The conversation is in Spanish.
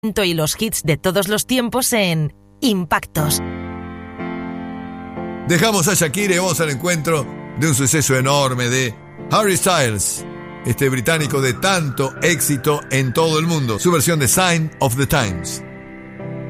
y los hits de todos los tiempos en Impactos. Dejamos a Shakira y vamos al encuentro de un suceso enorme de Harry Styles, este británico de tanto éxito en todo el mundo. Su versión de Sign of the Times.